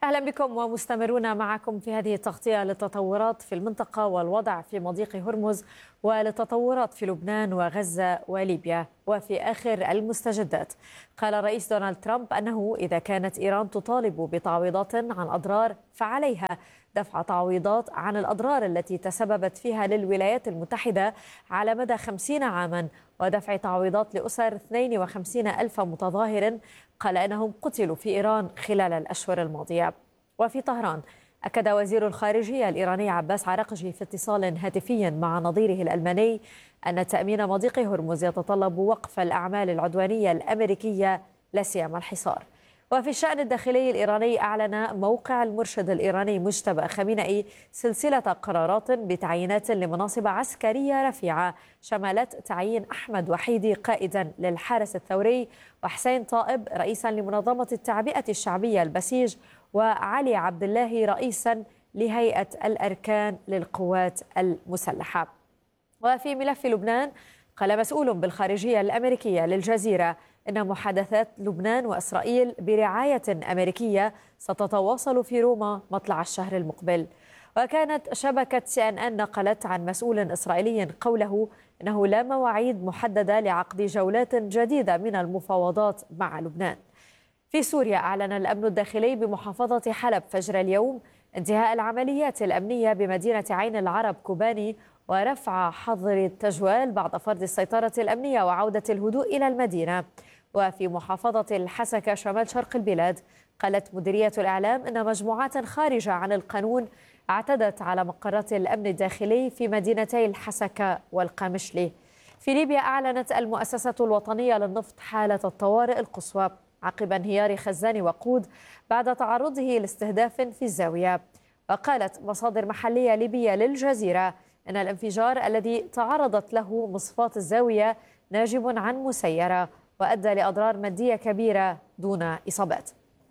أهلا بكم ومستمرون معكم في هذه التغطية للتطورات في المنطقة والوضع في مضيق هرمز وللتطورات في لبنان وغزة وليبيا. وفي آخر المستجدات قال الرئيس دونالد ترامب أنه إذا كانت إيران تطالب بتعويضات عن أضرار فعليها دفع تعويضات عن الأضرار التي تسببت فيها للولايات المتحدة على مدى 50 عاما ودفع تعويضات لأسر 52 ألف متظاهر قال أنهم قتلوا في إيران خلال الأشهر الماضية. وفي طهران أكد وزير الخارجية الإيراني عباس عراقجي في اتصال هاتفي مع نظيره الألماني أن تأمين مضيق هرمز يتطلب وقف الأعمال العدوانية الأمريكية لا سيما الحصار. وفي الشأن الداخلي الإيراني أعلن موقع المرشد الإيراني مجتبى خامنئي سلسلة قرارات بتعيينات لمناصب عسكرية رفيعة شملت تعيين أحمد وحيدي قائدا للحرس الثوري وحسين طائب رئيسا لمنظمة التعبئة الشعبية البسيج وعلي عبد الله رئيسا لهيئة الأركان للقوات المسلحة. وفي ملف لبنان قال مسؤول بالخارجية الأمريكية للجزيرة إن محادثات لبنان وإسرائيل برعاية أمريكية ستتواصل في روما مطلع الشهر المقبل. وكانت شبكة CNN نقلت عن مسؤول إسرائيلي قوله إنه لا مواعيد محددة لعقد جولات جديدة من المفاوضات مع لبنان. في سوريا أعلن الأمن الداخلي بمحافظة حلب فجر اليوم انتهاء العمليات الأمنية بمدينة عين العرب كوباني ورفع حظر التجوال بعد فرض السيطرة الأمنية وعودة الهدوء إلى المدينة. وفي محافظة الحسكة شمال شرق البلاد قالت مديرية الإعلام أن مجموعات خارجة عن القانون اعتدت على مقرات الأمن الداخلي في مدينتي الحسكة والقامشلي. في ليبيا أعلنت المؤسسة الوطنية للنفط حالة الطوارئ القصوى عقب انهيار خزان وقود بعد تعرضه لاستهداف في الزاوية. وقالت مصادر محلية ليبية للجزيرة أن الانفجار الذي تعرضت له مصفاة الزاوية ناجم عن مسيرة وأدى لأضرار مادية كبيرة دون إصابات.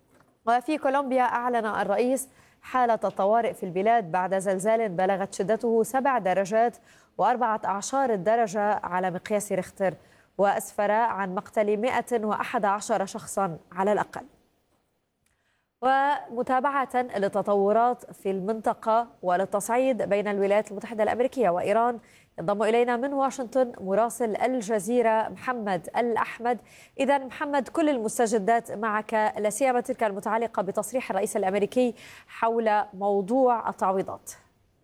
وفي كولومبيا أعلن الرئيس حالة الطوارئ في البلاد بعد زلزال بلغت شدته 7 درجات و14 درجة على مقياس ريختر وأسفر عن مقتل 111 شخصا على الأقل. ومتابعة للتطورات في المنطقة وللتصعيد بين الولايات المتحدة الأمريكية وإيران ينضم إلينا من واشنطن مراسل الجزيرة محمد الأحمد. إذا محمد، كل المستجدات معك لا سيما تلك المتعلقة بتصريح الرئيس الأمريكي حول موضوع التعويضات.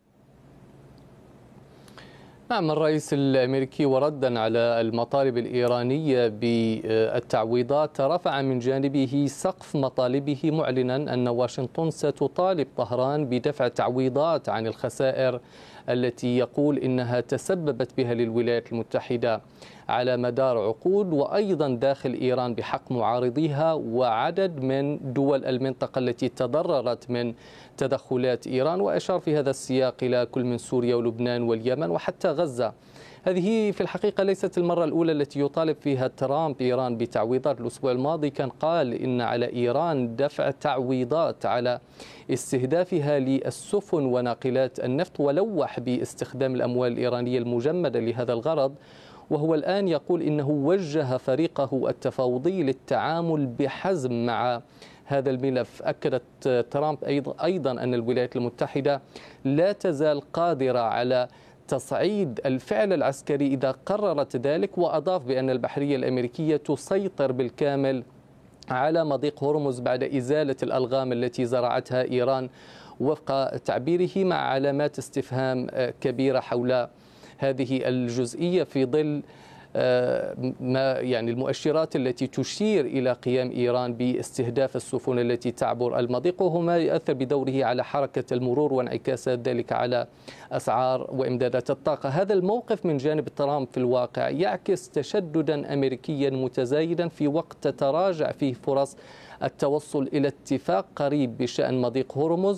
نعم، الرئيس الأمريكي وردا على المطالب الإيرانية بالتعويضات رفع من جانبه سقف مطالبه معلنا أن واشنطن ستطالب طهران بدفع تعويضات عن الخسائر التي يقول إنها تسببت بها للولايات المتحدة على مدار عقود وأيضا داخل إيران بحق معارضيها وعدد من دول المنطقة التي تضررت من تدخلات إيران، وأشار في هذا السياق إلى كل من سوريا ولبنان واليمن وحتى غزة. هذه في الحقيقة ليست المرة الأولى التي يطالب فيها ترامب إيران بتعويضات. الأسبوع الماضي كان قال إن على إيران دفع تعويضات على استهدافها للسفن وناقلات النفط ولوح باستخدام الأموال الإيرانية المجمدة لهذا الغرض. وهو الآن يقول إنه وجه فريقه التفاوضي للتعامل بحزم مع هذا الملف. أكدت ترامب أيضا أن الولايات المتحدة لا تزال قادرة على تصعيد الفعل العسكري إذا قررت ذلك، وأضاف بأن البحرية الأمريكية تسيطر بالكامل على مضيق هرمز بعد إزالة الألغام التي زرعتها إيران وفق تعبيره مع علامات استفهام كبيرة حول هذه الجزئية في ظل ما المؤشرات التي تشير إلى قيام إيران باستهداف السفن التي تعبر المضيق، وهو ما يؤثر بدوره على حركة المرور وانعكاسات ذلك على أسعار وإمدادات الطاقة. هذا الموقف من جانب ترامب في الواقع يعكس تشددا أمريكيا متزايدا في وقت تتراجع فيه فرص التوصل إلى اتفاق قريب بشأن مضيق هرمز،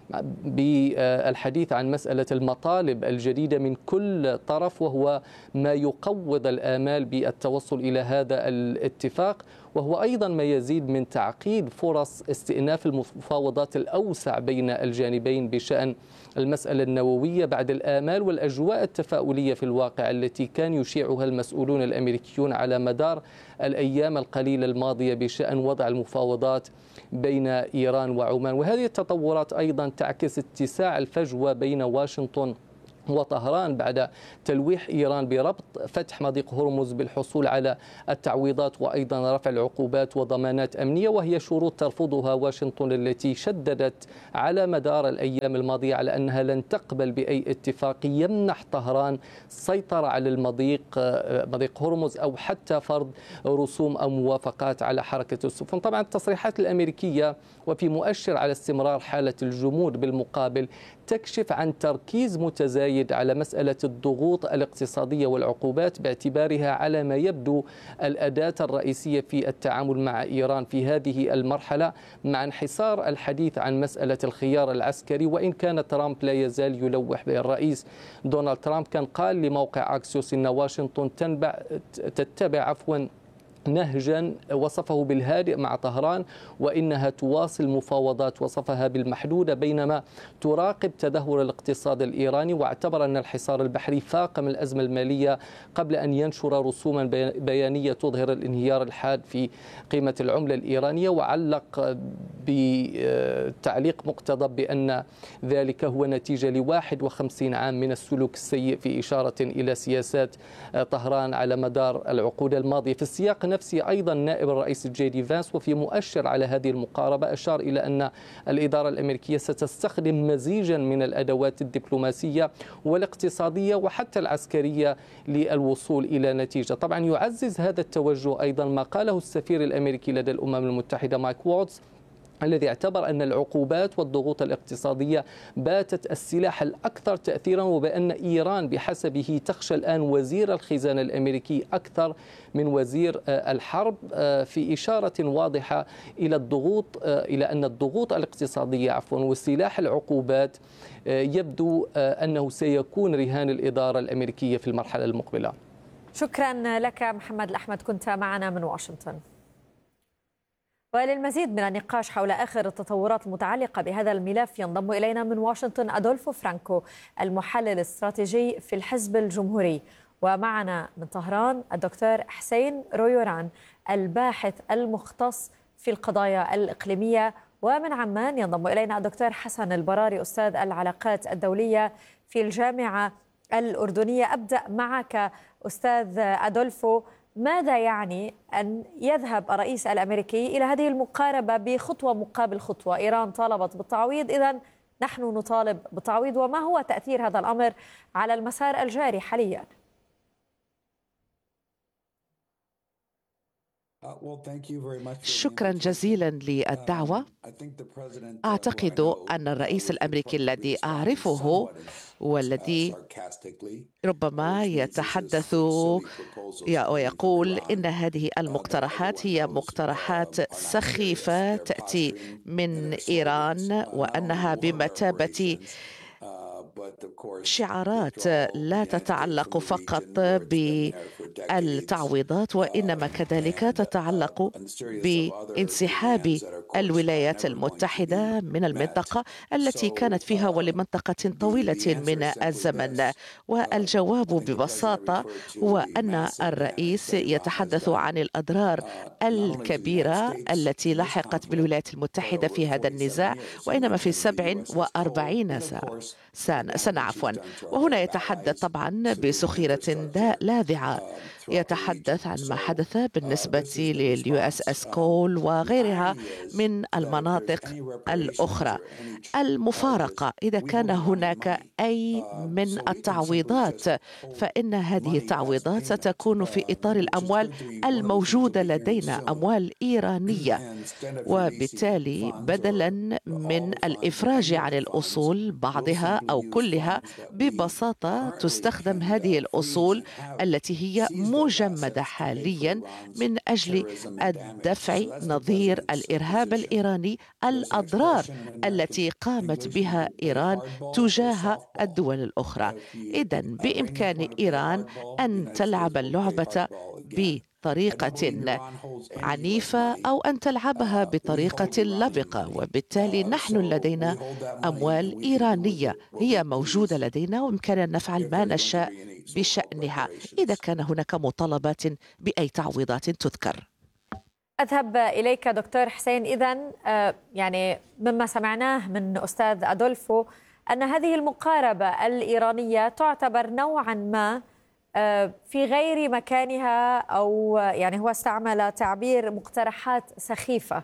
بالحديث عن مسألة المطالب الجديدة من كل طرف، وهو ما يقوض الآمال بالتوصل إلى هذا الاتفاق، وهو أيضا ما يزيد من تعقيد فرص استئناف المفاوضات الأوسع بين الجانبين بشأن المسألة النووية بعد الآمال والأجواء التفاؤلية في الواقع التي كان يشيعها المسؤولون الأمريكيون على مدار الأيام القليلة الماضية بشأن وضع المفاوضات بين إيران وعمان. وهذه التطورات أيضا تعكس اتساع الفجوة بين واشنطن وطهران بعد تلويح إيران بربط فتح مضيق هرمز بالحصول على التعويضات وأيضا رفع العقوبات وضمانات أمنية، وهي شروط ترفضها واشنطن التي شددت على مدار الأيام الماضية على أنها لن تقبل بأي اتفاق يمنح طهران سيطرة على مضيق هرمز أو حتى فرض رسوم أو موافقات على حركة السفن. طبعا التصريحات الأمريكية وفي مؤشر على استمرار حالة الجمود بالمقابل تكشف عن تركيز متزايد على مسألة الضغوط الاقتصادية والعقوبات باعتبارها على ما يبدو الأداة الرئيسية في التعامل مع إيران في هذه المرحلة، مع انحسار الحديث عن مسألة الخيار العسكري. وإن كان ترامب لا يزال يلوح به، الرئيس دونالد ترامب كان قال لموقع أكسيوس إن واشنطن تتبع نهجا وصفه بالهادئ مع طهران، وإنها تواصل مفاوضات وصفها بالمحدودة بينما تراقب تدهور الاقتصاد الإيراني، واعتبر أن الحصار البحري فاقم الأزمة المالية قبل أن ينشر رسوما بيانية تظهر الانهيار الحاد في قيمة العملة الإيرانية. وعلق بتعليق مقتضب بأن ذلك هو نتيجة ل51 عام من السلوك السيء، في إشارة إلى سياسات طهران على مدار العقود الماضية. في السياق نفسه أيضا نائب الرئيس جي دي فانس وفي مؤشر على هذه المقاربة أشار إلى أن الإدارة الأمريكية ستستخدم مزيجا من الأدوات الدبلوماسية والاقتصادية وحتى العسكرية للوصول إلى نتيجة. طبعا يعزز هذا التوجه أيضا ما قاله السفير الأمريكي لدى الأمم المتحدة مايك ووتز، الذي اعتبر أن العقوبات والضغوط الاقتصادية باتت السلاح الأكثر تأثيرا، وبأن إيران بحسبه تخشى الآن وزير الخزانة الأمريكي أكثر من وزير الحرب، في إشارة واضحة إلى أن الضغوط الاقتصادية وسلاح العقوبات يبدو أنه سيكون رهان الإدارة الأمريكية في المرحلة المقبلة. شكرا لك محمد الأحمد، كنت معنا من واشنطن. وللمزيد من النقاش حول آخر التطورات المتعلقة بهذا الملف ينضم إلينا من واشنطن أدولفو فرانكو، المحلل الاستراتيجي في الحزب الجمهوري، ومعنا من طهران الدكتور حسين رويوران، الباحث المختص في القضايا الإقليمية، ومن عمان ينضم إلينا الدكتور حسن البراري، أستاذ العلاقات الدولية في الجامعة الأردنية. أبدأ معك أستاذ أدولفو، ماذا يعني أن يذهب الرئيس الأمريكي إلى هذه المقاربة بخطوة مقابل خطوة؟ إيران طالبت بالتعويض، إذن نحن نطالب بالتعويض، وما هو تأثير هذا الأمر على المسار الجاري حاليا؟ شكرا جزيلا للدعوة. أعتقد أن الرئيس الأمريكي الذي أعرفه والذي ربما يتحدث ويقول إن هذه المقترحات هي مقترحات سخيفة تأتي من إيران، وأنها بمثابة شعارات لا تتعلق فقط بالتعويضات، وإنما كذلك تتعلق بانسحاب الولايات المتحدة من المنطقة التي كانت فيها ولمنطقة طويلة من الزمن. والجواب ببساطة هو أن الرئيس يتحدث عن الأضرار الكبيرة التي لحقت بالولايات المتحدة في هذا النزاع، وإنما في 47 سنة وهنا يتحدث طبعا بسخيرة لاذعة، يتحدث عن ما حدث بالنسبة لليو اس اس كول وغيرها من المناطق الأخرى. المفارقة، إذا كان هناك أي من التعويضات فإن هذه التعويضات ستكون في إطار الأموال الموجودة لدينا، أموال إيرانية، وبالتالي بدلا من الإفراج عن الأصول بعضها أو كلها، ببساطة تستخدم هذه الأصول التي هي مجمدة حاليا من أجل الدفع نظير الإرهاب الإيراني الأضرار التي قامت بها إيران تجاه الدول الأخرى. إذن بإمكان إيران أن تلعب اللعبة بطريقة عنيفة أو أن تلعبها بطريقة لبقة، وبالتالي نحن لدينا أموال إيرانية هي موجودة لدينا ويمكننا أن نفعل ما نشاء بشأنها إذا كان هناك مطالبات بأي تعويضات تذكر. أذهب إليك دكتور حسين. إذن يعني مما سمعناه من أستاذ أدولفو أن هذه المقاربة الإيرانية تعتبر نوعا ما في غير مكانها، أو يعني هو استعمل تعبير مقترحات سخيفة.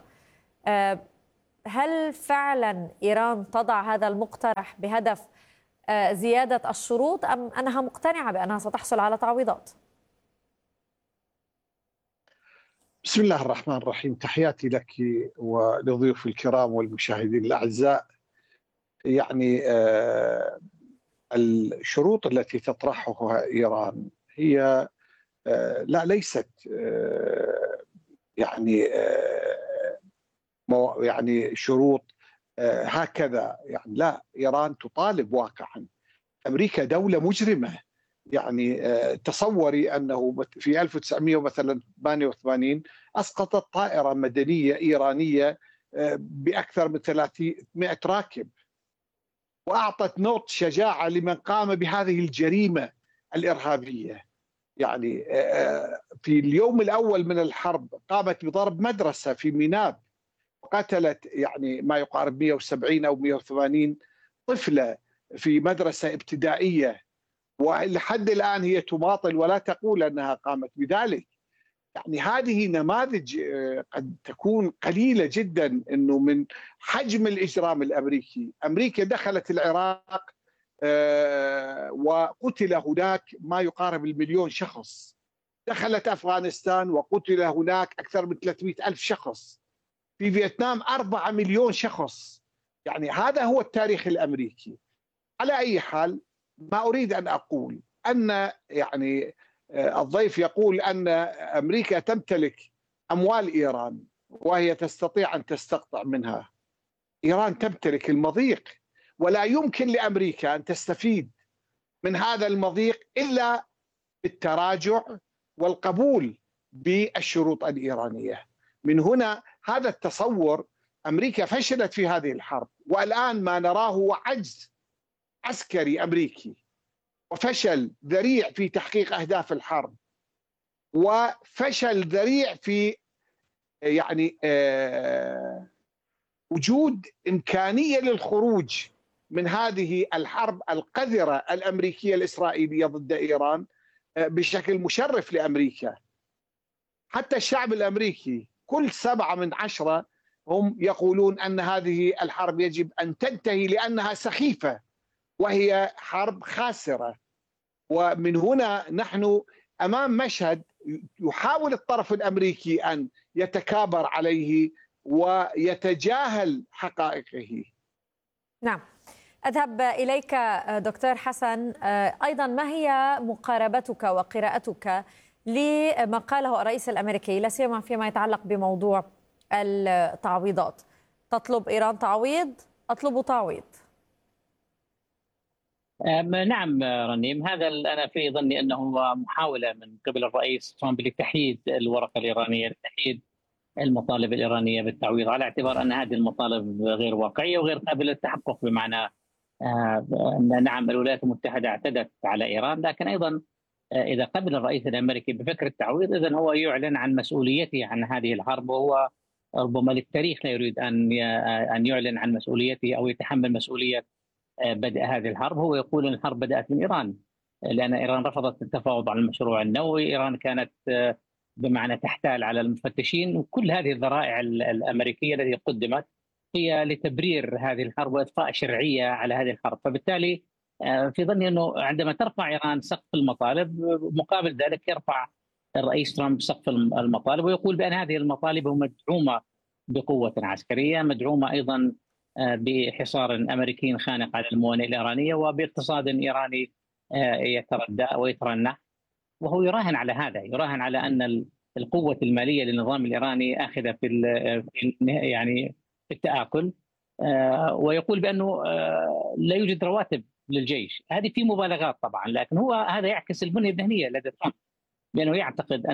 هل فعلا إيران تضع هذا المقترح بهدف زيادة الشروط، أم أنها مقتنعة بأنها ستحصل على تعويضات؟ بسم الله الرحمن الرحيم. تحياتي لك ولضيوف الكرام والمشاهدين الأعزاء. يعني الشروط التي تطرحها إيران هي ليست يعني شروط هكذا. يعني لا، إيران تطالب واقعا. أمريكا دولة مجرمة. يعني تصوري أنه في 1988 أسقطت طائرة مدنية إيرانية بأكثر من 300 راكب، وأعطت نوط شجاعة لمن قام بهذه الجريمة الإرهابية. يعني في اليوم الأول من الحرب قامت بضرب مدرسة في ميناب، وقتلت يعني ما يقارب 170 أو 180 طفلة في مدرسة ابتدائية، ولحد الآن هي تماطل ولا تقول أنها قامت بذلك. يعني هذه نماذج قد تكون قليلة جدا أنه من حجم الإجرام الأمريكي. أمريكا دخلت العراق وقتل هناك ما يقارب 1,000,000 شخص. دخلت أفغانستان وقتل هناك أكثر من 300,000 شخص. في فيتنام 4 مليون شخص. يعني هذا هو التاريخ الأمريكي. على أي حال، ما أريد أن أقول أن يعني الضيف يقول أن أمريكا تمتلك أموال إيران وهي تستطيع أن تستقطع منها. إيران تمتلك المضيق، ولا يمكن لأمريكا أن تستفيد من هذا المضيق إلا بالتراجع والقبول بالشروط الإيرانية. من هنا هذا التصور. أمريكا فشلت في هذه الحرب، والآن ما نراه هو عجز عسكري أمريكي، وفشل ذريع في تحقيق أهداف الحرب، وفشل ذريع في يعني وجود إمكانية للخروج من هذه الحرب القذرة الأمريكية الإسرائيلية ضد إيران بشكل مشرف لأمريكا. حتى الشعب الأمريكي كل 7 من 10 هم يقولون أن هذه الحرب يجب أن تنتهي لأنها سخيفة وهي حرب خاسرة. ومن هنا نحن أمام مشهد يحاول الطرف الأمريكي أن يتكابر عليه ويتجاهل حقائقه. نعم، أذهب إليك دكتور حسن. أيضا ما هي مقاربتك وقراءتك لما قاله الرئيس الأمريكي، لا سيما فيما يتعلق بموضوع التعويضات؟ تطلب إيران تعويض، أطلب تعويض. نعم رنيم، هذا أنا في ظني أنه محاولة من قبل الرئيس ترامب لتحييد الورقة الإيرانية، لتحييد المطالب الإيرانية بالتعويض، على اعتبار أن هذه المطالب غير واقعية وغير قابلة للتحقق. بمعنى أن نعم الولايات المتحدة اعتدت على إيران، لكن أيضا إذا قبل الرئيس الأمريكي بفكرة التعويض إذن هو يعلن عن مسؤوليته عن هذه الحرب، وهو ربما للتاريخ لا يريد أن يعلن عن مسؤوليته أو يتحمل مسؤولية بدء هذه الحرب. هو يقول أن الحرب بدأت من إيران، لأن إيران رفضت التفاوض على المشروع النووي، إيران كانت بمعنى تحتال على المفتشين، وكل هذه الذرائع الأمريكية التي قدمت هي لتبرير هذه الحرب وإضفاء شرعية على هذه الحرب. فبالتالي في ظني أنه عندما ترفع إيران سقف المطالب، مقابل ذلك يرفع الرئيس ترامب سقف المطالب ويقول بأن هذه المطالب مدعومة بقوة عسكرية، مدعومة أيضا بحصار أمريكي خانق على الموانئ الإيرانية، وباقتصاد إيراني يتردى ويترنح. وهو يراهن على هذا، يراهن على أن القوة المالية للنظام الإيراني آخذة يعني في التآكل، ويقول بأنه لا يوجد رواتب للجيش. هذه في مبالغات طبعا، لكن هو هذا يعكس البنية الذهنية لدى ترامب، لأنه يعتقد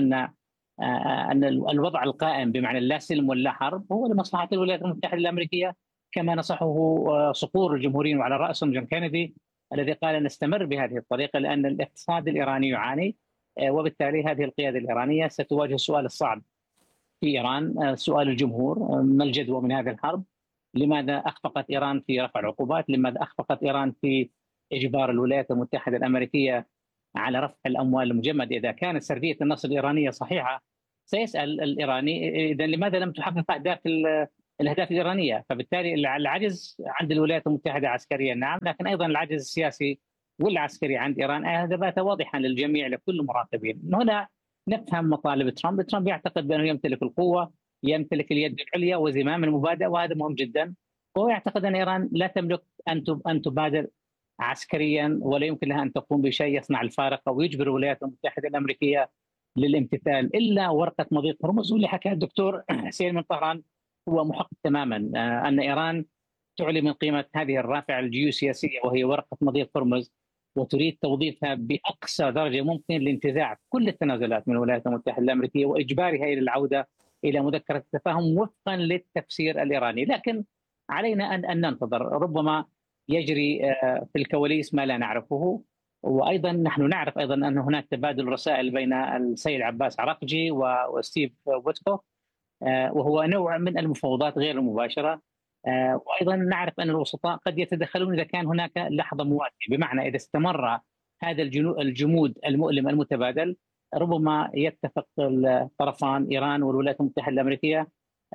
أن الوضع القائم بمعنى لا سلم ولا حرب هو لمصلحة الولايات المتحدة الأمريكية، كما نصحه صقور الجمهوريين وعلى رأسهم جون كينيدي الذي قال نستمر بهذه الطريقة لأن الاقتصاد الإيراني يعاني، وبالتالي هذه القيادة الإيرانية ستواجه السؤال الصعب في إيران، سؤال الجمهور: ما الجدوى من هذه الحرب؟ لماذا أخفقت إيران في رفع العقوبات؟ لماذا أخفقت إيران في إجبار الولايات المتحدة الأمريكية على رفع الأموال المجمدة؟ إذا كانت سردية النصر الإيرانية صحيحة سيسأل الإيراني إذا لماذا لم تحقق الأهداف الإيرانية؟ فبالتالي العجز عند الولايات المتحدة عسكريا نعم، لكن أيضا العجز السياسي والعسكري عند إيران هذا بات واضحا للجميع لكل المراقبين. من هنا نفهم مطالب ترامب. ترامب يعتقد بأنه يمتلك القوة، يمتلك اليد العليا وزمام المبادئ، وهذا مهم جدا. وهو يعتقد أن إيران لا تملك أن تبادر عسكريا، ولا يمكن لها أن تقوم بشيء يصنع الفارق أو يجبر الولايات المتحدة الأمريكية للامتثال إلا ورقة مضيق هرمز. واللي حكاه الدكتور حسين من طهران هو محقق تماما، أن إيران تعلن من قيمة هذه الرافعة الجيوسياسية وهي ورقة مضيق هرمز، وتريد توظيفها بأقصى درجة ممكن لانتزاع كل التنازلات من الولايات المتحدة الأمريكية وإجبارها إلى العودة إلى مذكرة التفاهم وفقا للتفسير الإيراني. لكن علينا أن ننتظر، ربما يجري في الكواليس ما لا نعرفه. وأيضا نحن نعرف أيضا أن هناك تبادل رسائل بين السيد عباس عراقجي وستيف ويتكوف، وهو نوع من المفاوضات غير المباشرة. وأيضا نعرف أن الوسطاء قد يتدخلون إذا كان هناك لحظة مواجهة، بمعنى إذا استمر هذا الجمود المؤلم المتبادل ربما يتفق الطرفان إيران والولايات المتحدة الأمريكية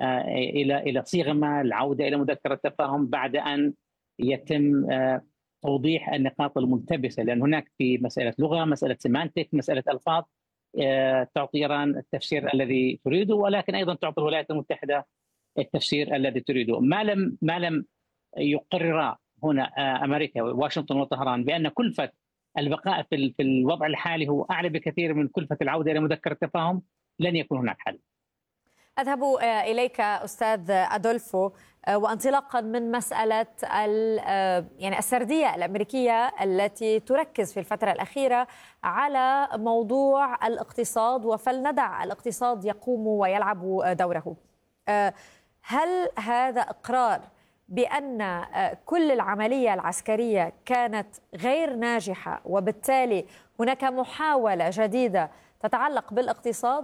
إلى صيغة ما العودة إلى مذكرة تفاهم بعد أن يتم توضيح النقاط الملتبسة، لأن هناك في مسألة لغة، مسألة سيمانتيك، مسألة ألفاظ تعطي إيران التفسير الذي تريده، ولكن أيضا تعطي الولايات المتحدة التفسير الذي تريده. ما لم يقرر هنا أمريكا وواشنطن وطهران بأن كلفة البقاء في الوضع الحالي هو أعلى بكثير من كلفة العودة إلى مذكرة التفاهم، لن يكون هناك حل. أذهب إليك أستاذ أدولفو، وانطلاقا من مسألة يعني السردية الأمريكية التي تركز في الفترة الأخيرة على موضوع الاقتصاد، وفلندع الاقتصاد يقوم ويلعب دوره. هل هذا إقرار بأن كل العملية العسكرية كانت غير ناجحة وبالتالي هناك محاولة جديدة تتعلق بالاقتصاد؟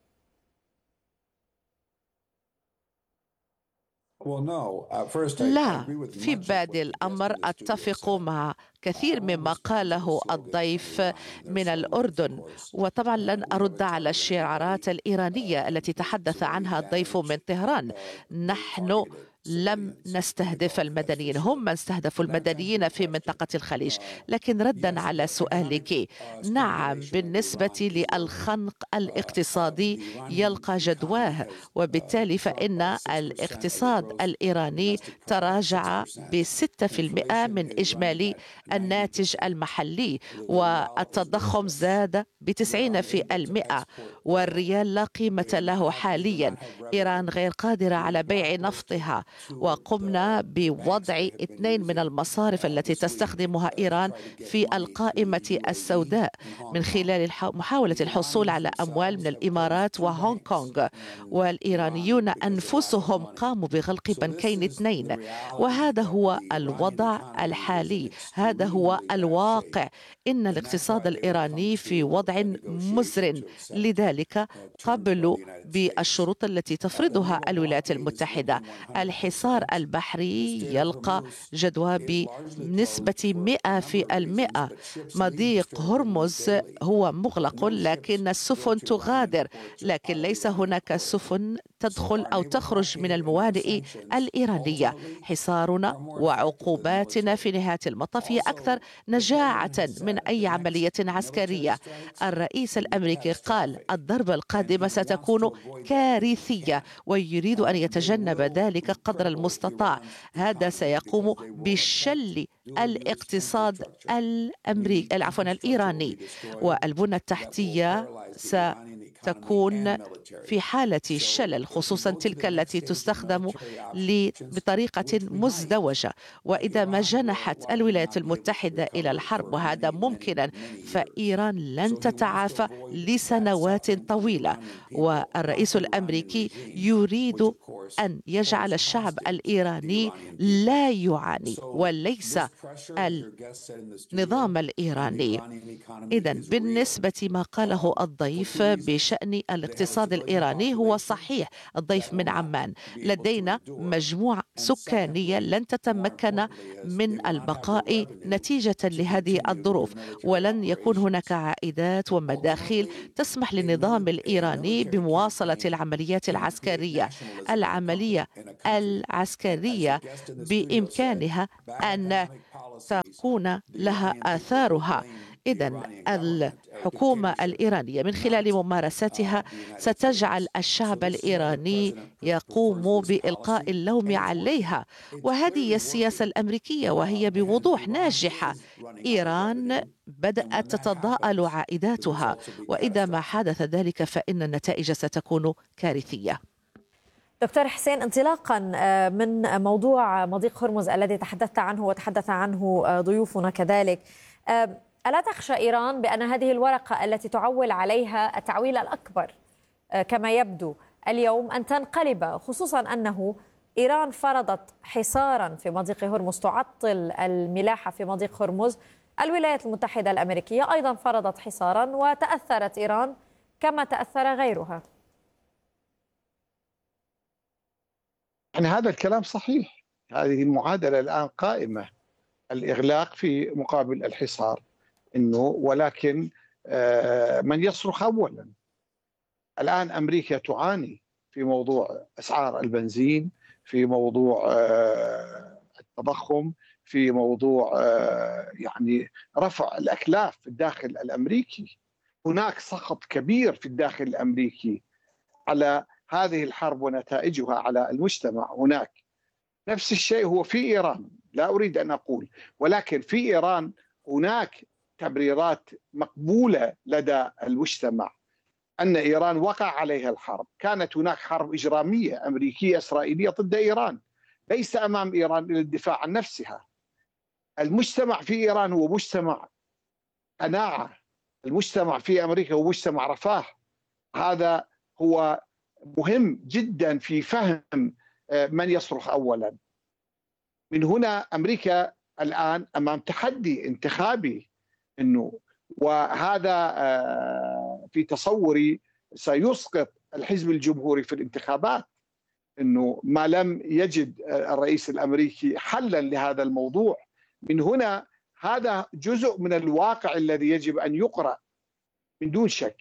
لا، في بادئ الأمر أتفق مع كثير مما قاله الضيف من الأردن، وطبعا لن أرد على الشعارات الإيرانية التي تحدث عنها الضيف من طهران. نحن لم نستهدف المدنيين، هم من استهدفوا المدنيين في منطقة الخليج. لكن ردا على سؤالك، نعم، بالنسبة للخنق الاقتصادي يلقى جدواه، وبالتالي فإن الاقتصاد الإيراني تراجع ب6% من إجمالي الناتج المحلي، والتضخم زاد ب90%، والريال لا قيمة له حاليا. إيران غير قادرة على بيع نفطها، وقمنا بوضع 2 من المصارف التي تستخدمها إيران في القائمة السوداء من خلال محاولة الحصول على أموال من الإمارات وهونغ كونغ، والإيرانيون أنفسهم قاموا بغلق بنكين 2. وهذا هو الوضع الحالي، هذا هو الواقع. إن الاقتصاد الإيراني في وضع مزر، لذلك قبلوا بالشروط التي تفرضها الولايات المتحدة. الحصار البحري يلقى جدوى بنسبة 100%. مضيق هرمز هو مغلق، لكن السفن تغادر، لكن ليس هناك سفن تدخل أو تخرج من الموانئ الإيرانية. حصارنا وعقوباتنا في نهاية المطاف هي أكثر نجاعة من أي عملية عسكرية. الرئيس الأمريكي قال الضربة القادمة ستكون كارثية ويريد أن يتجنب ذلك قدر المستطاع. هذا سيقوم بشل الاقتصاد الإيراني، والبنى التحتية ستكون في حالة شلل، خصوصا تلك التي تستخدم بطريقة مزدوجة. وإذا ما جنحت الولايات المتحدة إلى الحرب وهذا ممكنا، فإيران لن تتعافى لسنوات طويلة. والرئيس الأمريكي يريد أن يجعل الشعب الإيراني لا يعاني وليس النظام الإيراني. إذن بالنسبة ما قاله الضيف بشأن الاقتصاد الإيراني هو صحيح. الضيف من عمان، لدينا مجموعة سكانية لن تتمكن من البقاء نتيجة لهذه الظروف، ولن يكون هناك عائدات ومداخيل تسمح للنظام الإيراني بمواصلة العمليات العسكرية. العملية العسكرية بإمكانها أن تكون لها آثارها. إذن الحكومة الإيرانية من خلال ممارستها ستجعل الشعب الإيراني يقوم بإلقاء اللوم عليها، وهذه هي السياسة الأمريكية وهي بوضوح ناجحة. إيران بدأت تتضاءل عائداتها، وإذا ما حدث ذلك فإن النتائج ستكون كارثية. دكتور حسين، انطلاقا من موضوع مضيق هرمز الذي تحدثت عنه وتحدث عنه ضيوفنا كذلك، ألا تخشى إيران بأن هذه الورقة التي تعول عليها التعويل الأكبر كما يبدو اليوم أن تنقلب، خصوصا أنه إيران فرضت حصارا في مضيق هرمز تعطل الملاحة في مضيق هرمز، الولايات المتحدة الأمريكية أيضا فرضت حصارا وتأثرت إيران كما تأثر غيرها؟ يعني هذا الكلام صحيح، هذه المعادلة الآن قائمة، الإغلاق في مقابل الحصار، ولكن من يصرخ أولا. الآن أمريكا تعاني في موضوع أسعار البنزين، في موضوع التضخم، في موضوع يعني رفع الأكلاف في الداخل الأمريكي. هناك سخط كبير في الداخل الأمريكي على هذه الحرب ونتائجها على المجتمع. هناك نفس الشيء هو في إيران، لا أريد أن أقول، ولكن في إيران هناك تبريرات مقبولة لدى المجتمع أن إيران وقع عليها الحرب. كانت هناك حرب إجرامية أمريكية إسرائيلية ضد إيران، ليس أمام إيران للدفاع عن نفسها. المجتمع في إيران هو مجتمع قناعة، المجتمع في أمريكا هو مجتمع رفاه. هذا هو مهم جدا في فهم من يصرخ أولا. من هنا أمريكا الآن أمام تحدي انتخابي، وهذا في تصوري سيسقط الحزب الجمهوري في الانتخابات، ما لم يجد الرئيس الأمريكي حلا لهذا الموضوع. من هنا هذا جزء من الواقع الذي يجب أن يقرأ من دون شك.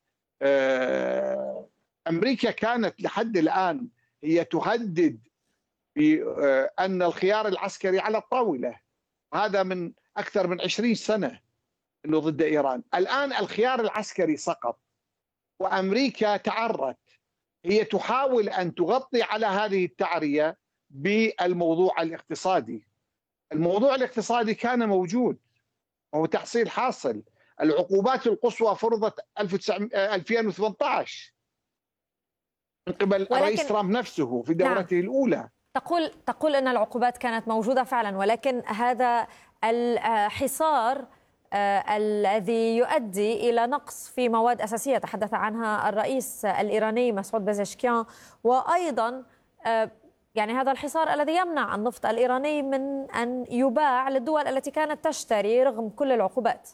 أمريكا كانت لحد الآن هي تهدد بأن الخيار العسكري على الطاولة، هذا من أكثر من 20 سنة ضد إيران. الآن الخيار العسكري سقط وأمريكا تعرت، هي تحاول أن تغطي على هذه التعرية بالموضوع الاقتصادي. الموضوع الاقتصادي كان موجود وهو تحصيل حاصل. العقوبات القصوى فرضت 2018 من قبل الرئيس ترامب نفسه في دورته الأولى. تقول أن العقوبات كانت موجودة فعلا، ولكن هذا الحصار الذي يؤدي إلى نقص في مواد أساسية تحدث عنها الرئيس الإيراني مسعود بازشكيان، وأيضا يعني هذا الحصار الذي يمنع النفط الإيراني من أن يباع للدول التي كانت تشتري رغم كل العقوبات.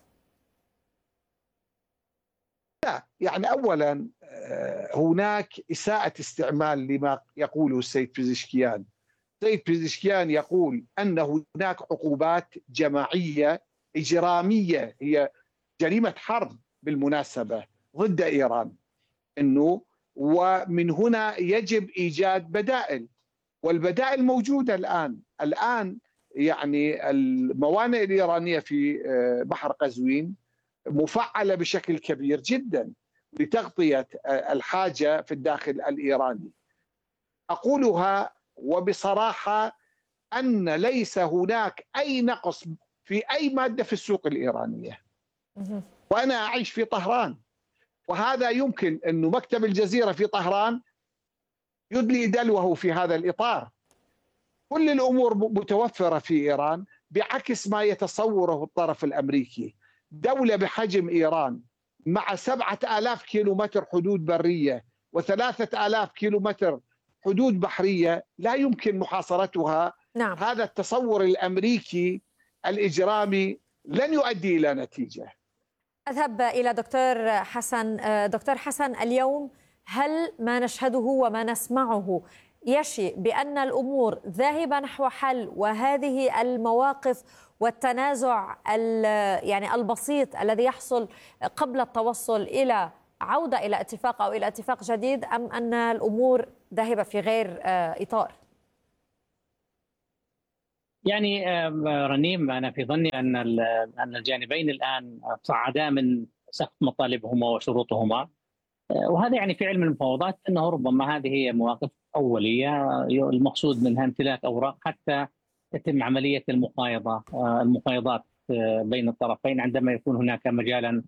لا، يعني أولا هناك إساءة استعمال لما يقوله السيد بازشكيان. السيد بازشكيان يقول أن هناك عقوبات جماعية إجرامية، هي جريمة حرب بالمناسبة ضد إيران، ومن هنا يجب إيجاد بدائل، والبدائل موجودة الآن يعني الموانئ الإيرانية في بحر قزوين مفعلة بشكل كبير جدا لتغطية الحاجة في الداخل الإيراني. أقولها وبصراحة أن ليس هناك أي نقص في أي مادة في السوق الإيرانية، وأنا أعيش في طهران، وهذا يمكن أن مكتب الجزيرة في طهران يدلي دلوه في هذا الإطار. كل الأمور متوفرة في إيران بعكس ما يتصوره الطرف الأمريكي. دولة بحجم إيران مع 7000 كيلومتر حدود برية و3000 كيلومتر حدود بحرية لا يمكن محاصرتها. نعم. هذا التصور الأمريكي الإجرامي لن يؤدي إلى نتيجة. أذهب إلى دكتور حسن. دكتور حسن، اليوم هل ما نشهده وما نسمعه يشي بأن الأمور ذاهبة نحو حل، وهذه المواقف والتنازع يعني البسيط الذي يحصل قبل التوصل إلى عودة إلى اتفاق أو إلى اتفاق جديد، أم أن الأمور ذاهبة في غير إطار؟ يعني رنيم، أنا في ظني أن الجانبين الآن صعدا من سقف مطالبهما وشروطهما، وهذا يعني في علم المفاوضات أنه ربما هذه هي مواقف أولية المقصود منها امتلاك أوراق حتى تتم عملية المقايضات بين الطرفين عندما يكون هناك مجالا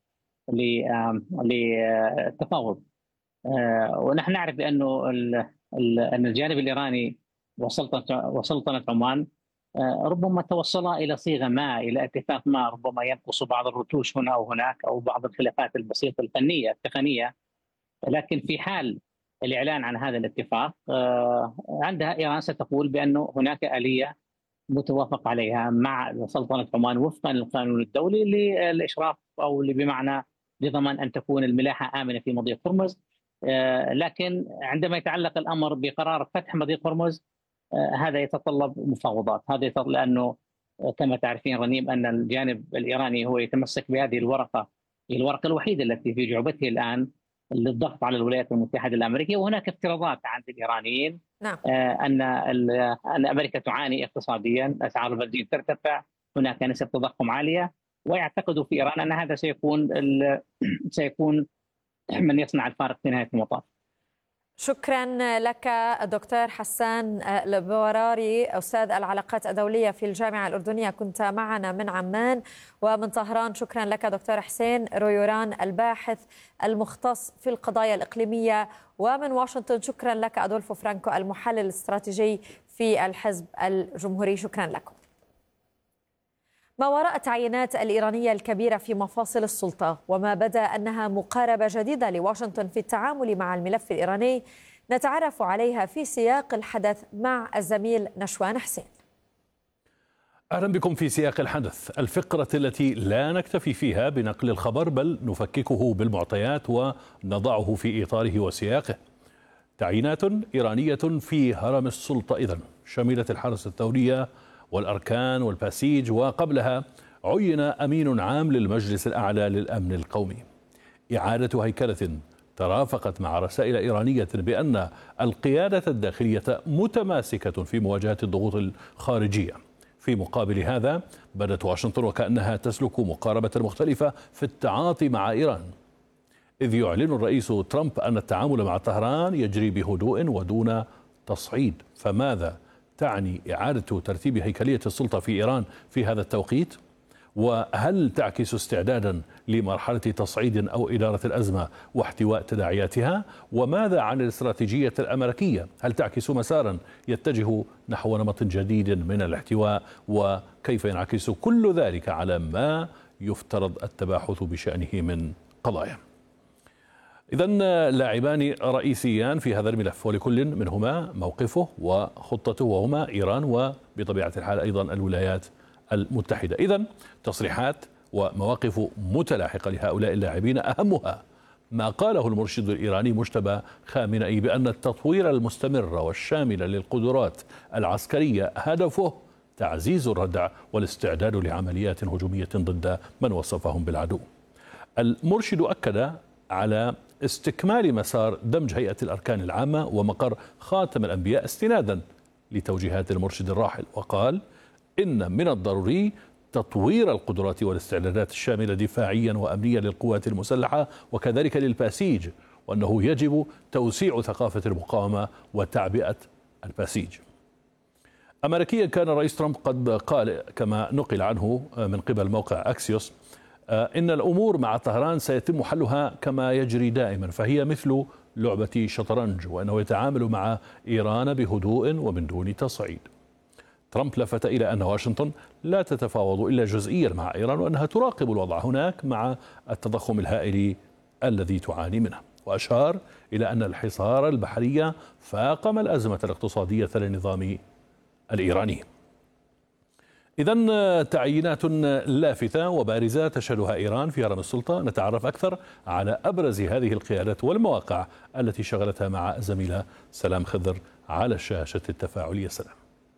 للتفاوض. ونحن نعرف بأنه أن الجانب الإيراني وسلطنة عمان ربما توصلا إلى صيغة ما، إلى اتفاق ما، ربما ينقص بعض الرتوش هنا أو هناك أو بعض الخلافات البسيطة الفنية التقنية، لكن في حال الإعلان عن هذا الاتفاق عندها إيران ستقول بأنه هناك آلية متوافق عليها مع سلطنة عمان وفقا للقانون الدولي للإشراف أو بمعنى لضمان أن تكون الملاحة آمنة في مضيق هرمز. لكن عندما يتعلق الأمر بقرار فتح مضيق هرمز هذا يتطلب مفاوضات. هذا يتطلب لأنه كما تعرفين رنيم أن الجانب الإيراني هو يتمسك بهذه الورقة، هي الورقة الوحيدة التي في جعبته الآن للضغط على الولايات المتحدة الأمريكية. وهناك افتراضات عند الإيرانيين نعم. أن أمريكا تعاني اقتصاديا، أسعار البنزين ترتفع، هناك نسب تضخم عالية، ويعتقدوا في إيران أن هذا سيكون من يصنع الفارق في نهاية المطاف. شكرا لك دكتور حسان البوراري، أستاذ العلاقات الدولية في الجامعة الأردنية، كنت معنا من عمان. ومن طهران شكرا لك دكتور حسين رويوران، الباحث المختص في القضايا الإقليمية. ومن واشنطن شكرا لك أدولفو فرانكو، المحلل الاستراتيجي في الحزب الجمهوري. شكرا لكم. ما وراء التعيينات الإيرانية الكبيرة في مفاصل السلطة وما بدا أنها مقاربة جديدة لواشنطن في التعامل مع الملف الإيراني، نتعرف عليها في سياق الحدث مع الزميل نشوان حسين. أهلا بكم في سياق الحدث، الفقرة التي لا نكتفي فيها بنقل الخبر بل نفككه بالمعطيات ونضعه في إطاره وسياقه. تعيينات إيرانية في هرم السلطة إذن شملت الحرس الثورية والأركان والباسيج، وقبلها عين أمين عام للمجلس الأعلى للأمن القومي. إعادة هيكلة ترافقت مع رسائل إيرانية بأن القيادة الداخلية متماسكة في مواجهة الضغوط الخارجية. في مقابل هذا بدت واشنطن وكأنها تسلك مقاربة مختلفة في التعاطي مع إيران، إذ يعلن الرئيس ترامب أن التعامل مع طهران يجري بهدوء ودون تصعيد. فماذا تعني إعادة ترتيب هيكلية السلطة في إيران في هذا التوقيت؟ وهل تعكس استعدادا لمرحلة تصعيد أو إدارة الأزمة واحتواء تداعياتها؟ وماذا عن الاستراتيجية الأمريكية؟ هل تعكس مسارا يتجه نحو نمط جديد من الاحتواء؟ وكيف ينعكس كل ذلك على ما يفترض التباحث بشأنه من قضايا؟ إذن لاعبان رئيسيان في هذا الملف، ولكل منهما موقفه وخطته، وهما إيران وبطبيعة الحال أيضا الولايات المتحدة. إذن تصريحات ومواقف متلاحقة لهؤلاء اللاعبين، أهمها ما قاله المرشد الإيراني مجتبى خامنئي بأن التطوير المستمر والشامل للقدرات العسكرية هدفه تعزيز الردع والاستعداد لعمليات هجومية ضد من وصفهم بالعدو. المرشد أكد على استكمال مسار دمج هيئة الأركان العامة ومقر خاتم الأنبياء استنادا لتوجيهات المرشد الراحل، وقال إن من الضروري تطوير القدرات والاستعدادات الشاملة دفاعيا وأمنيا للقوات المسلحة وكذلك للباسيج، وأنه يجب توسيع ثقافة المقاومة وتعبئة الباسيج. أمريكيا كان الرئيس ترامب قد قال كما نقل عنه من قبل موقع أكسيوس إن الأمور مع طهران سيتم حلها كما يجري دائما، فهي مثل لعبة شطرنج، وأنه يتعامل مع إيران بهدوء ومن دون تصعيد. ترامب لفت إلى أن واشنطن لا تتفاوض إلا جزئيا مع إيران، وأنها تراقب الوضع هناك مع التضخم الهائل الذي تعاني منه، وأشار إلى أن الحصار البحري فاقم الأزمة الاقتصادية للنظام الإيراني. إذن تعيينات لافتة وبارزة تشهدها إيران في هرم السلطة. نتعرف أكثر على أبرز هذه القيادات والمواقع التي شغلتها مع الزميلة سلام خضر على الشاشة التفاعلية. سلام.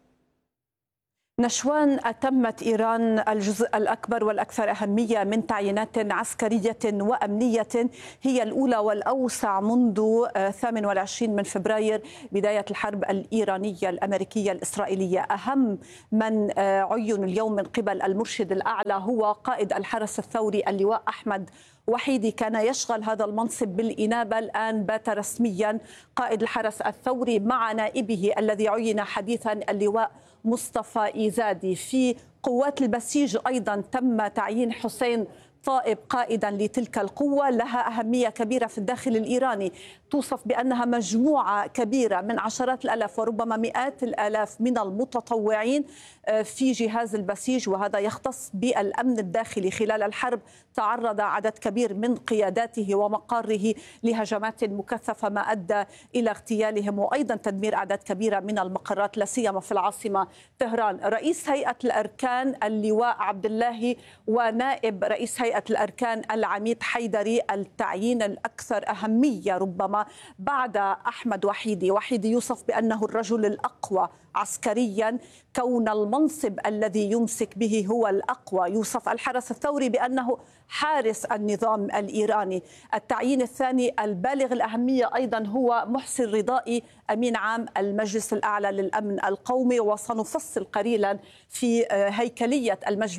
نشوان، أتمت إيران الجزء الأكبر والأكثر أهمية من تعيينات عسكرية وأمنية، هي الأولى والأوسع منذ 28 من فبراير بداية الحرب الإيرانية الأمريكية الإسرائيلية. أهم من عين اليوم من قبل المرشد الأعلى هو قائد الحرس الثوري اللواء أحمد وحيدي، كان يشغل هذا المنصب بالإنابة، الآن بات رسميا قائد الحرس الثوري مع نائبه الذي عين حديثا اللواء مصطفى إيزادي. في قوات البسيج أيضا تم تعيين حسين طائب قائدا لتلك القوة، لها أهمية كبيرة في الداخل الإيراني، توصف بأنها مجموعة كبيرة من عشرات الآلاف وربما مئات الآلاف من المتطوعين في جهاز البسيج، وهذا يختص بالأمن الداخلي. خلال الحرب تعرض عدد كبير من قياداته ومقاره لهجمات مكثفة ما أدى إلى اغتيالهم وأيضا تدمير أعداد كبيرة من المقرات لا سيما في العاصمة طهران. رئيس هيئة الأركان اللواء عبد الله ونائب رئيس هيئة الأركان العميد حيدري، التعيين الأكثر أهمية ربما بعد أحمد وحيدي. وحيدي يوصف بأنه الرجل الأقوى عسكريا، كون المنصب الذي يمسك به هو الأقوى. يوصف الحرس الثوري بأنه حارس النظام الإيراني. التعيين الثاني البالغ الأهمية أيضا هو محسن رضائي، أمين عام المجلس الأعلى للأمن القومي، وسنفصل قليلا في هيكلية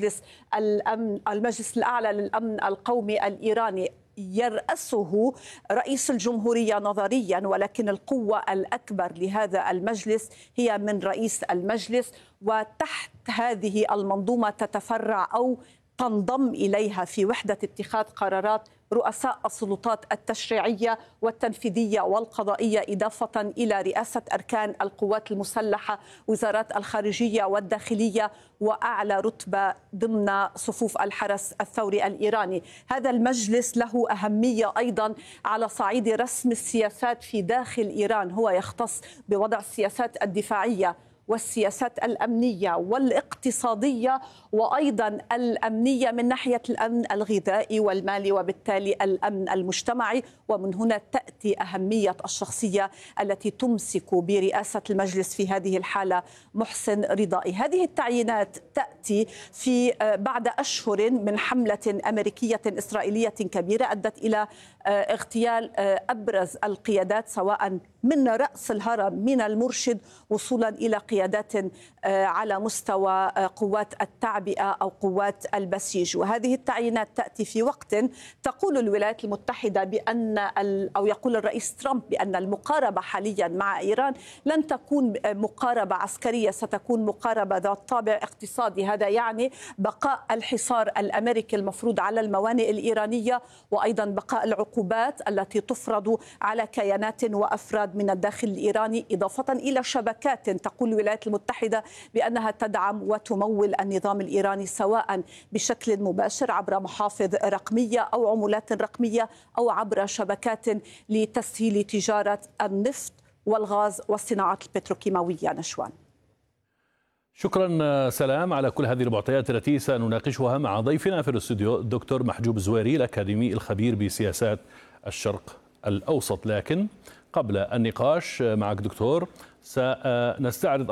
المجلس الأعلى للأمن القومي الإيراني. يرأسه رئيس الجمهورية نظريا، ولكن القوة الأكبر لهذا المجلس هي من رئيس المجلس، وتحت هذه المنظومة تتفرع أو تنضم إليها في وحدة اتخاذ قرارات رؤساء السلطات التشريعية والتنفيذية والقضائية، إضافة إلى رئاسة أركان القوات المسلحة، وزارات الخارجية والداخلية، وأعلى رتبة ضمن صفوف الحرس الثوري الإيراني. هذا المجلس له أهمية أيضا على صعيد رسم السياسات في داخل إيران، هو يختص بوضع السياسات الدفاعية والسياسات الأمنية والاقتصادية وأيضا الأمنية من ناحية الأمن الغذائي والمالي، وبالتالي الأمن المجتمعي. ومن هنا تأتي أهمية الشخصية التي تمسك برئاسة المجلس في هذه الحالة، محسن رضائي. هذه التعيينات تأتي في بعد أشهر من حملة أمريكية إسرائيلية كبيرة أدت إلى اغتيال أبرز القيادات، سواء من رأس الهرم من المرشد وصولا إلى قيادات على مستوى قوات التعبئة أو قوات البسيج. وهذه التعيينات تأتي في وقت تقول الولايات المتحدة بأن أو يقول الرئيس ترامب بأن المقاربة حاليا مع إيران لن تكون مقاربة عسكرية، ستكون مقاربة ذات طابع اقتصادي. هذا يعني بقاء الحصار الأمريكي المفروض على الموانئ الإيرانية، وأيضا بقاء العقوبات التي تفرض على كيانات وأفراد من الداخل الإيراني، إضافة إلى شبكات تقول الولايات المتحدة بأنها تدعم وتمول النظام الإيراني، سواء بشكل مباشر عبر محافظ رقمية أو عملات رقمية أو عبر شبكات لتسهيل تجارة النفط والغاز والصناعات البتروكيماوية. نشوان. شكرا سلام على كل هذه المعطيات التي سنناقشها مع ضيفنا في الاستوديو الدكتور محجوب زويري، الأكاديمي الخبير بسياسات الشرق الأوسط. لكن قبل النقاش معك دكتور سنستعرض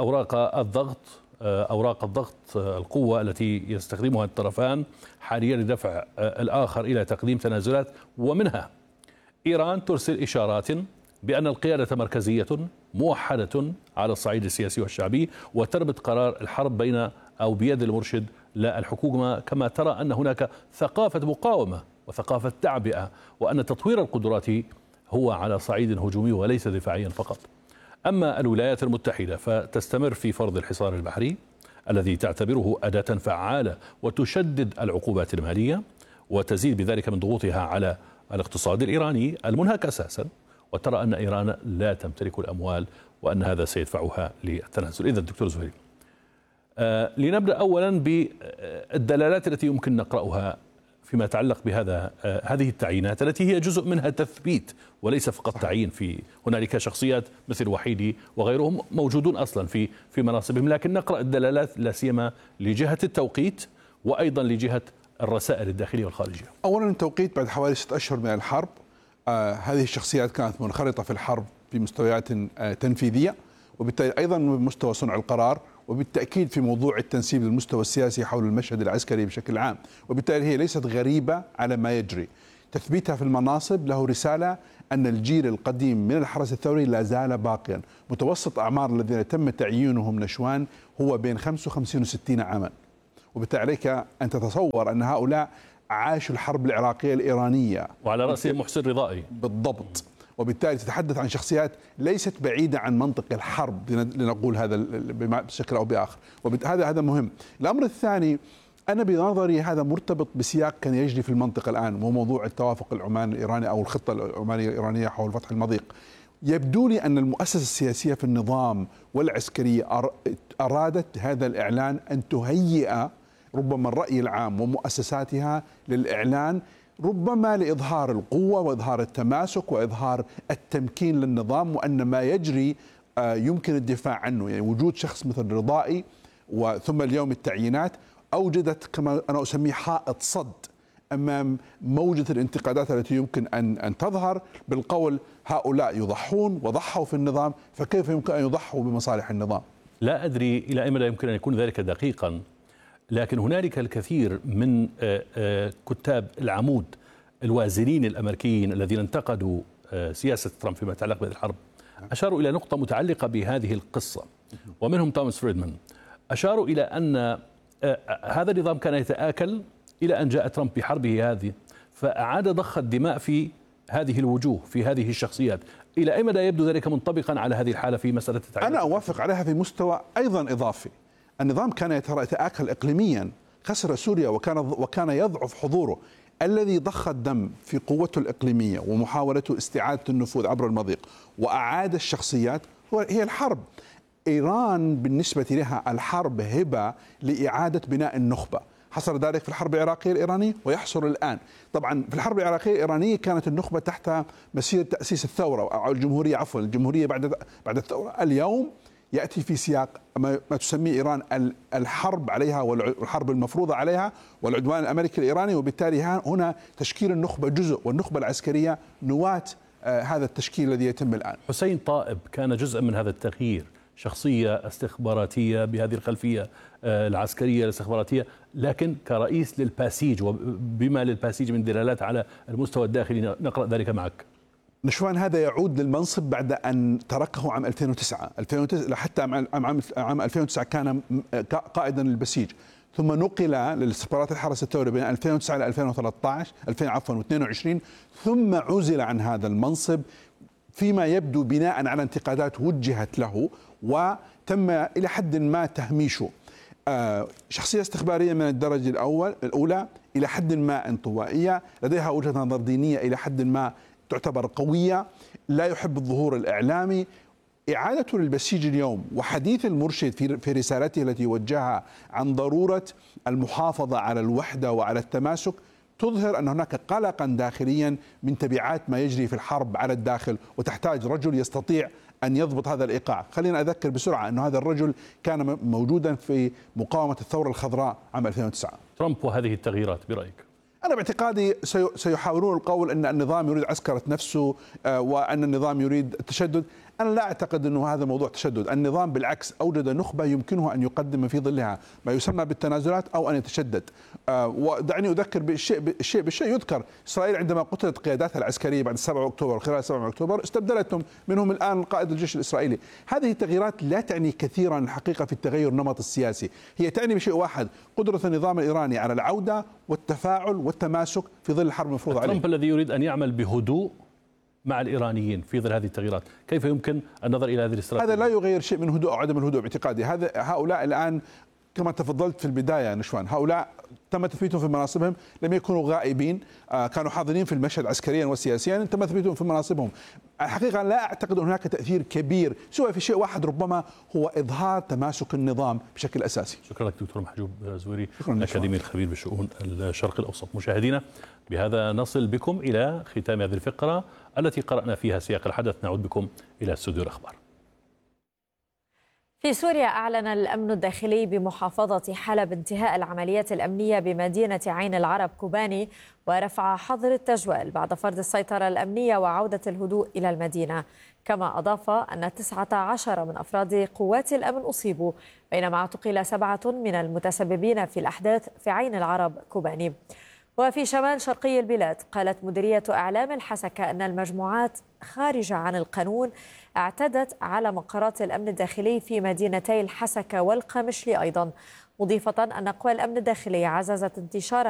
أوراق الضغط القوة التي يستخدمها الطرفان حاليا لدفع الآخر إلى تقديم تنازلات، ومنها إيران ترسل إشارات بأن القيادة مركزية موحدة على الصعيد السياسي والشعبي، وتربط قرار الحرب بين أو بيد المرشد لا الحكومة، كما ترى أن هناك ثقافة مقاومة وثقافة تعبئة، وأن تطوير القدرات هو على صعيد هجومي وليس دفاعيا فقط. أما الولايات المتحدة فتستمر في فرض الحصار البحري الذي تعتبره أداة فعالة وتشدد العقوبات المالية، وتزيد بذلك من ضغوطها على الاقتصاد الإيراني المنهك أساسا، وترى أن إيران لا تمتلك الأموال وأن هذا سيدفعها للتنازل. إذا دكتور زهير، لنبدأ أولا بالدلالات التي يمكن نقرأها فيما يتعلق هذه التعيينات التي هي جزء منها تثبيت وليس فقط تعيين. في هنالك شخصيات مثل وحيدي وغيرهم موجودون أصلا في مناصبهم، لكن نقرأ الدلالات لا سيما لجهة التوقيت وأيضا لجهة الرسائل الداخلية والخارجية. أولا التوقيت بعد حوالي 6 أشهر من الحرب. هذه الشخصيات كانت منخرطة في الحرب بمستويات تنفيذية، وبالتالي أيضا بمستوى صنع القرار، وبالتأكيد في موضوع التنسيب للمستوى السياسي حول المشهد العسكري بشكل عام، وبالتالي هي ليست غريبة على ما يجري. تثبيتها في المناصب له رسالة أن الجيل القديم من الحرس الثوري لا زال باقيا. متوسط أعمار الذين تم تعيينهم نشوان هو بين 55 و60 عاما، وبالتالي عليك أن تتصور أن هؤلاء عاشوا الحرب العراقية الإيرانية، وعلى رأسهم محسن رضائي بالضبط. وبالتالي تتحدث عن شخصيات ليست بعيدة عن منطق الحرب، لنقول هذا بشكل أو بآخر، هذا مهم. الأمر الثاني، أنا بنظري هذا مرتبط بسياق كان يجري في المنطقة الآن، وهو موضوع التوافق العماني الإيراني أو الخطة العمانية الإيرانية حول فتح المضيق. يبدو لي أن المؤسسة السياسية في النظام والعسكرية أرادت هذا الإعلان أن تهيئ ربما الرأي العام ومؤسساتها للإعلان، ربما لإظهار القوة وإظهار التماسك وإظهار التمكين للنظام، وأن ما يجري يمكن الدفاع عنه. يعني وجود شخص مثل رضائي وثم اليوم التعيينات أوجدت كما أنا أسميه حائط صد أمام موجة الانتقادات التي يمكن أن تظهر بالقول هؤلاء يضحون وضحوا في النظام، فكيف يمكن أن يضحوا بمصالح النظام؟ لا أدري إلى أي مدى يمكن أن يكون ذلك دقيقا، لكن هنالك الكثير من كتاب العمود الوازنين الأمريكيين الذين انتقدوا سياسة ترامب فيما يتعلق بهذه الحرب أشاروا إلى نقطة متعلقة بهذه القصة، ومنهم توماس فريدمان. أشاروا إلى أن هذا النظام كان يتآكل إلى أن جاء ترامب بحربه هذه، فأعاد ضخ الدماء في هذه الوجوه في هذه الشخصيات. إلى أي مدى يبدو ذلك منطبقا على هذه الحالة في مسألة التعيين؟ أنا أوافق عليها في مستوى أيضا إضافي. النظام كان يتآكل إقليميا، خسر سوريا وكان يضعف حضوره. الذي ضخ الدم في قوته الإقليمية ومحاولته استعادة النفوذ عبر المضيق وأعاد الشخصيات هي الحرب. إيران بالنسبة لها الحرب هبة لإعادة بناء النخبة. حصل ذلك في الحرب العراقية الإيرانية ويحصل الآن. طبعا في الحرب العراقية الإيرانية كانت النخبة تحت مسيرة تأسيس الثورة أو الجمهورية، عفوا الجمهورية بعد الثورة. اليوم يأتي في سياق ما تسميه إيران الحرب عليها والحرب المفروضة عليها والعدوان الأمريكي الإيراني، وبالتالي هنا تشكيل النخبة جزء والنخبة العسكرية نواة هذا التشكيل الذي يتم الآن. حسين طائب كان جزءا من هذا التغيير، شخصية استخباراتية بهذه الخلفية العسكرية الاستخباراتية، لكن كرئيس للباسيج وبما للباسيج من دلالات على المستوى الداخلي. نقرأ ذلك معك. نشوان هذا يعود للمنصب بعد أن تركه عام 2009 حتى عام 2009 كان قائدا للبسيج، ثم نقل للاستخبارات الحرس الثوري بين 2009 إلى 2022، ثم عزل عن هذا المنصب فيما يبدو بناء على انتقادات وجهت له وتم إلى حد ما تهميشه. شخصية استخبارية من الدرجة الأولى إلى حد ما انطوائية، لديها وجهة نظر دينية إلى حد ما تعتبر قوية، لا يحب الظهور الإعلامي. إعادته للبسيج اليوم وحديث المرشد في رسالته التي وجهها عن ضرورة المحافظة على الوحدة وعلى التماسك تظهر أن هناك قلقا داخليا من تبعات ما يجري في الحرب على الداخل، وتحتاج رجل يستطيع أن يضبط هذا الإيقاع. خلينا أذكر بسرعة أن هذا الرجل كان موجودا في مقاومة الثورة الخضراء عام 2009. ترامب وهذه التغييرات برأيك؟ أنا باعتقادي سيحاولون القول أن النظام يريد عسكرة نفسه وأن النظام يريد التشدد. أنا لا أعتقد أنه هذا موضوع تشدد. النظام بالعكس أوجد نخبة يمكنه أن يقدم في ظلها ما يسمى بالتنازلات أو أن يتشدد. ودعني أذكر بالشيء يذكر. إسرائيل عندما قتلت قياداتها العسكرية بعد 7 أكتوبر خلال 7 أكتوبر استبدلتهم، منهم الآن قائد الجيش الإسرائيلي. هذه التغييرات لا تعني كثيرا الحقيقة في التغير النمط السياسي، هي تعني بشيء واحد: قدرة النظام الإيراني على العودة والتفاعل والتماسك في ظل الحرب المفروضة عليه. ترامب الذي يريد أن يعمل بهدوء مع الإيرانيين في ظل هذه التغييرات، كيف يمكن النظر إلى هذه الاستراتيجية؟ هذا لا يغير شيء من هدوء أو عدم الهدوء باعتقادي. هؤلاء الآن كما تفضلت في البداية نشوان، هؤلاء تم تثبيتهم في مناصبهم، لم يكونوا غائبين، كانوا حاضرين في المشهد عسكريا وسياسيا، تم تثبيتهم في مناصبهم. الحقيقة لا أعتقد أن هناك تأثير كبير سوى في شيء واحد ربما هو إظهار تماسك النظام بشكل أساسي. شكرا لك دكتور محجوب زويري، الأكاديمي الخبير بشؤون الشرق الأوسط. مشاهدينا، بهذا نصل بكم إلى ختام هذه الفقرة التي قرأنا فيها سياق الحدث. نعود بكم إلى استوديو الأخبار. في سوريا أعلن الأمن الداخلي بمحافظة حلب انتهاء العمليات الأمنية بمدينة عين العرب كوباني ورفع حظر التجوال بعد فرض السيطرة الأمنية وعودة الهدوء إلى المدينة. كما أضاف أن 19 من أفراد قوات الأمن أصيبوا، بينما اعتقل 7 من المتسببين في الأحداث في عين العرب كوباني. وفي شمال شرقي البلاد قالت مديرية إعلام الحسكة أن المجموعات خارجة عن القانون اعتدت على مقرات الأمن الداخلي في مدينتي الحسكة والقامشلي أيضا، مضيفة أن قوى الأمن الداخلي عززت انتشار